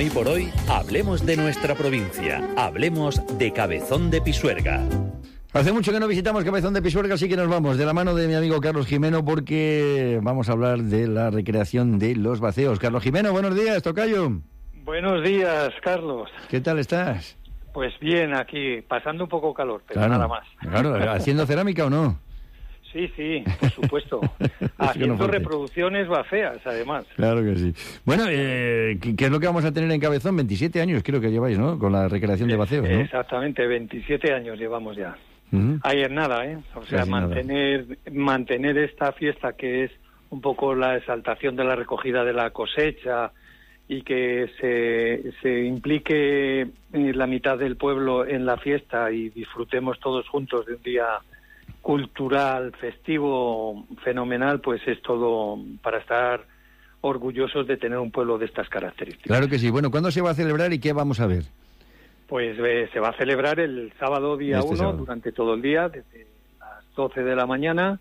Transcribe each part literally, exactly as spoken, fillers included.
Hoy por hoy, hablemos de nuestra provincia. Hablemos de Cabezón de Pisuerga. Hace mucho que no visitamos Cabezón de Pisuerga, así que nos vamos de la mano de mi amigo Carlos Jimeno porque vamos a hablar de la recreación de los baceos. Carlos Jimeno, buenos días, tocayo. Buenos días, Carlos. ¿Qué tal estás? Pues bien, aquí, pasando un poco calor, pero claro, nada más. Claro, ¿haciendo cerámica o no? Sí, sí, por supuesto. Haciendo no reproducciones baceas, además. Claro que sí. Bueno, eh, ¿qué es lo que vamos a tener en Cabezón? veintisiete años creo que lleváis, ¿no? Con la recreación de baceos, ¿no? Exactamente, veintisiete años llevamos ya. Uh-huh. Ayer nada, ¿eh? O sea, Casi mantener nada. mantener esta fiesta que es un poco la exaltación de la recogida de la cosecha y que se, se implique la mitad del pueblo en la fiesta y disfrutemos todos juntos de un día cultural, festivo, fenomenal, pues es todo para estar orgullosos de tener un pueblo de estas características. Claro que sí. Bueno, ¿cuándo se va a celebrar y qué vamos a ver? Pues eh, se va a celebrar el sábado día Este uno, sábado. durante todo el día, desde las doce de la mañana,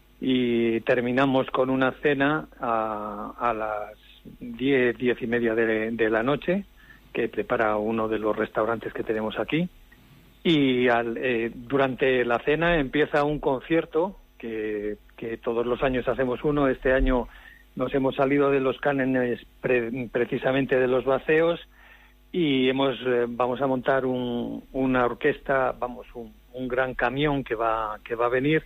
y terminamos con una cena a, a las diez, diez y media de, de la noche, que prepara uno de los restaurantes que tenemos aquí. Y al, eh, durante la cena empieza un concierto, que, que todos los años hacemos uno. Este año nos hemos salido de los cánones pre, precisamente de los baceos, y hemos eh, vamos a montar un, una orquesta, vamos, un, un gran camión que va que va a venir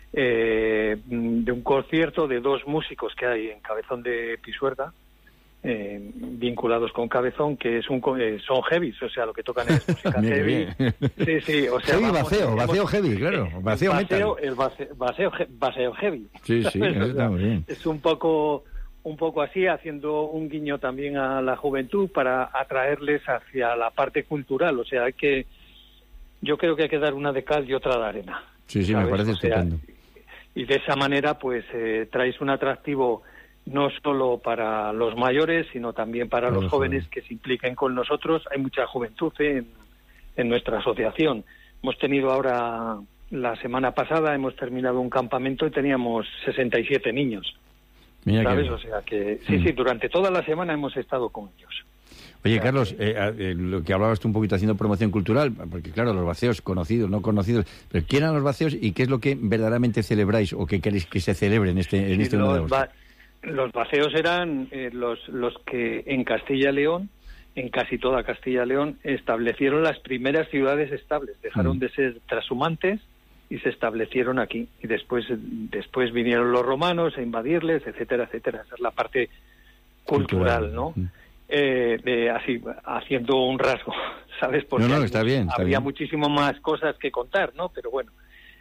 eh, de un concierto de dos músicos que hay en Cabezón de Pisuerga, eh, vinculados con Cabezón, que es un eh, son heavies, o sea, lo que tocan es música heavy. Sí, sí, o sea, heavy vamos, vaceo, hemos, vaceo heavy, claro, vaceo metal. El vaceo, baseo, baseo heavy. Sí, sí, eso está muy bien. Es un poco un poco así, haciendo un guiño también a la juventud para atraerles hacia la parte cultural. O sea, hay que, yo creo que hay que dar una de cal y otra de arena. Sí, sí, ¿sabes? me parece o sea, estupendo. Y de esa manera, pues, eh, traes un atractivo no solo para los mayores, sino también para, para los, los jóvenes, jóvenes que se impliquen con nosotros. Hay mucha juventud en, en nuestra asociación. Hemos tenido ahora, la semana pasada, hemos terminado un campamento y teníamos sesenta y siete niños. Mira ¿sabes? Que... O sea que sí, mm. sí, durante toda la semana hemos estado con ellos. Oye, o sea, Carlos, que... eh, eh, lo que hablabas tú un poquito haciendo promoción cultural, porque claro, los baceos conocidos, no conocidos, pero ¿quién eran los baceos y qué es lo que verdaderamente celebráis o qué queréis que se celebre en este en sí, este los, uno de agosto? Ba- los baceos eran eh, los, los que en Castilla y León, en casi toda Castilla y León, establecieron las primeras ciudades estables, dejaron mm. de ser trashumantes y se establecieron aquí, y después después vinieron los romanos a invadirles, etcétera, etcétera. Esa es la parte cultural, cultural. ¿no? Mm. Eh, de, así, haciendo un rasgo, ¿sabes? Porque no, no, está bien, está había bien. muchísimo más cosas que contar, ¿no? Pero bueno.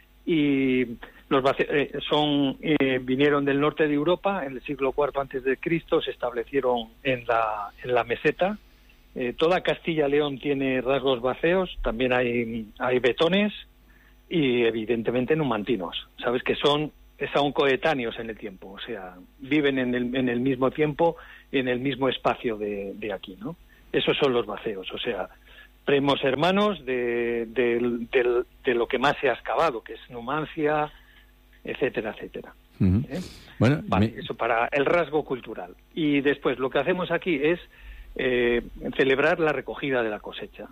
Y los bace- eh, son eh, vinieron del norte de Europa en el siglo cuarto antes de Cristo, se establecieron en la, en la meseta. Eh, toda Castilla y León tiene rasgos baceos, también hay, hay betones, y evidentemente numantinos, sabes que son son coetáneos en el tiempo, o sea, viven en el, en el mismo tiempo, en el mismo espacio de, de aquí, ¿no? Esos son los baceos, o sea, primos hermanos de, de, de, de lo que más se ha excavado, que es Numancia, etcétera, etcétera. Uh-huh. ¿Eh? Bueno, vale, me... eso para el rasgo cultural. Y después lo que hacemos aquí es eh, celebrar la recogida de la cosecha.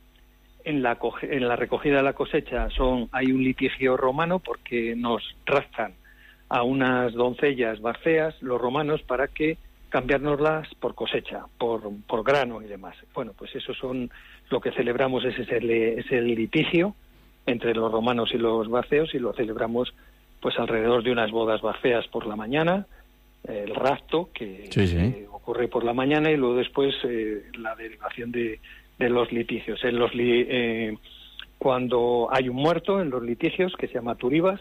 En la, en la recogida de la cosecha son hay un litigio romano porque nos raptan a unas doncellas baceas los romanos para que cambiárnoslas por cosecha, por, por grano y demás. Bueno, pues eso son lo que celebramos, ese es el, es el litigio entre los romanos y los baceos, y lo celebramos pues alrededor de unas bodas baceas por la mañana, eh, el rapto que, sí, sí. que ocurre por la mañana, y luego después eh, la derivación de de los litigios. En los li, eh, cuando hay un muerto en los litigios, que se llama turibas,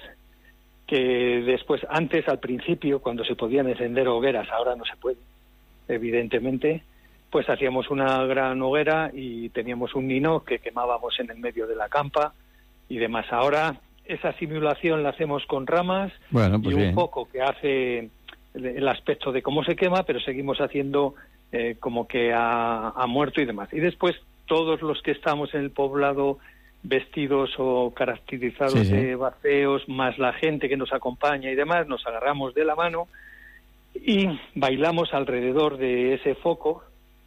que después, antes, al principio, cuando se podían encender hogueras, ahora no se puede, evidentemente, pues hacíamos una gran hoguera y teníamos un nino que quemábamos en el medio de la campa y demás. Ahora esa simulación la hacemos con ramas, bueno, pues y un bien. foco que hace el aspecto de cómo se quema, pero seguimos haciendo Eh, como que ha, ha muerto y demás. Y después todos los que estamos en el poblado vestidos o caracterizados sí, sí. de baceos, más la gente que nos acompaña y demás, nos agarramos de la mano y bailamos alrededor de ese foco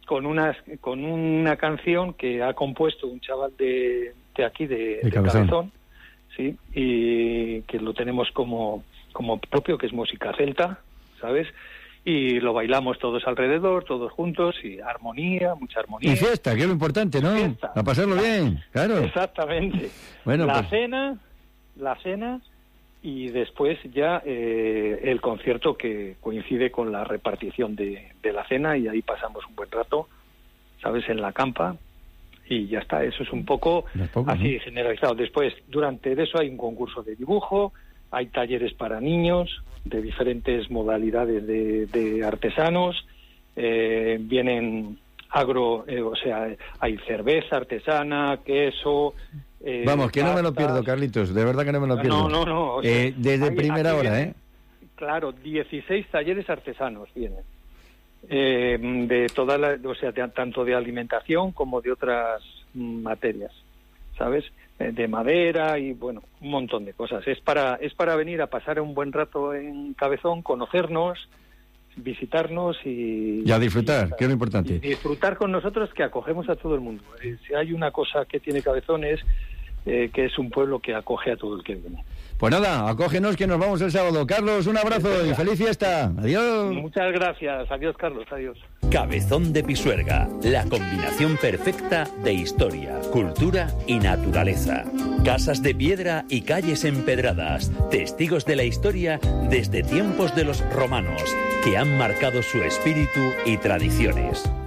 con una, con una canción que ha compuesto un chaval de, de aquí, de, de, de Cabezón. Cabezón, sí, y que lo tenemos como, como propio, que es música celta, ¿sabes? Y lo bailamos todos alrededor, todos juntos, y armonía, mucha armonía. Y fiesta, que es lo importante, ¿no? Fiesta. A pasarlo bien, claro. Exactamente. Bueno, la pues... cena, la cena, y después ya eh, el concierto, que coincide con la repartición de, de la cena, y ahí pasamos un buen rato, ¿sabes?, en la campa, y ya está. Eso es un poco, poco, así, ¿no?, generalizado. Después, durante eso hay un concurso de dibujo, hay talleres para niños de diferentes modalidades de, de artesanos, eh, vienen agro, eh, o sea, hay cerveza artesana, queso... Eh, Vamos, que pastas. no me lo pierdo, Carlitos, de verdad que no me lo pierdo. No, no, no. O sea, eh, desde hay, primera hora, vienen, ¿eh? Claro, dieciséis talleres artesanos vienen. Eh, de toda la, o sea, de, tanto de alimentación como de otras materias, ¿sabes? De madera y, bueno, un montón de cosas. Es para es para venir a pasar un buen rato en Cabezón, conocernos, visitarnos y... Y a disfrutar, y, que es lo importante. Y disfrutar con nosotros, que acogemos a todo el mundo. Eh, si hay una cosa que tiene Cabezón es eh, que es un pueblo que acoge a todo el que viene. Pues nada, acógenos que nos vamos el sábado. Carlos, un abrazo y feliz fiesta. Adiós. Muchas gracias. Adiós, Carlos. Adiós. Cabezón de Pisuerga, la combinación perfecta de historia, cultura y naturaleza. Casas de piedra y calles empedradas, testigos de la historia desde tiempos de los romanos, que han marcado su espíritu y tradiciones.